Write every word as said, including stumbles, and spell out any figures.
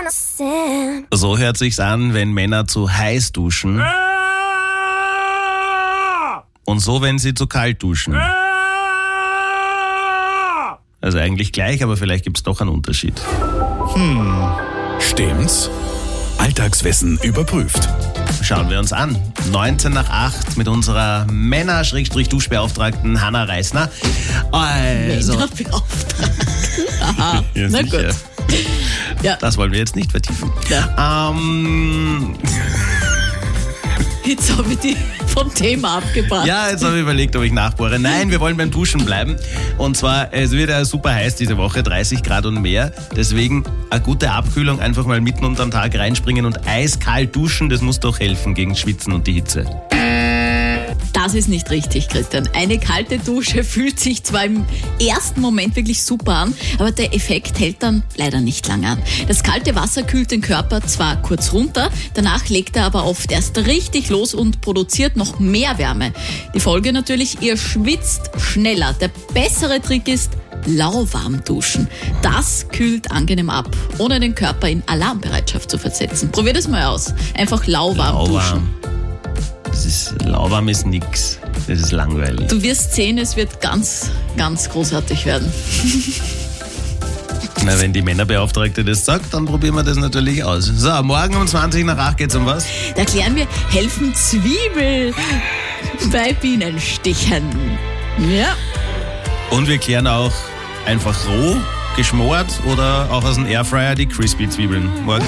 So hört sich's an, wenn Männer zu heiß duschen. Und so, wenn sie zu kalt duschen. Also eigentlich gleich, aber vielleicht gibt's doch einen Unterschied. Hm, stimmt's? Alltagswissen überprüft. Schauen wir uns an. neunzehn nach acht mit unserer Männer-Duschbeauftragten Hanna Reisner. Also, Männerbeauftragten? Aha, ja, na sicher. gut. Ja. Das wollen wir jetzt nicht vertiefen. Ja. Ähm, Jetzt habe ich die vom Thema abgebracht. ja, jetzt habe ich überlegt, ob ich nachbohre. Nein, wir wollen beim Duschen bleiben. Und zwar, es wird ja super heiß diese Woche, dreißig Grad und mehr. Deswegen eine gute Abkühlung, einfach mal mitten unter den Tag reinspringen und eiskalt duschen, das muss doch helfen gegen Schwitzen und die Hitze. Das ist nicht richtig, Christian. Eine kalte Dusche fühlt sich zwar im ersten Moment wirklich super an, aber der Effekt hält dann leider nicht lange an. Das kalte Wasser kühlt den Körper zwar kurz runter, danach legt er aber oft erst richtig los und produziert noch mehr Wärme. Die Folge natürlich, ihr schwitzt schneller. Der bessere Trick ist, lauwarm duschen. Das kühlt angenehm ab, ohne den Körper in Alarmbereitschaft zu versetzen. Probier das mal aus. Einfach lauwarm, Lauwarm. duschen. Das ist, lauwarm ist nix. Das ist langweilig. Du wirst sehen, es wird ganz, ganz großartig werden. Na, wenn die Männerbeauftragte das sagt, dann probieren wir das natürlich aus. So, morgen um zwanzig nach acht geht's um was? Da klären wir, helfen Zwiebel bei Bienenstichen? Ja. Und wir klären auch einfach roh, geschmort oder auch aus dem Airfryer die Crispy-Zwiebeln. Morgen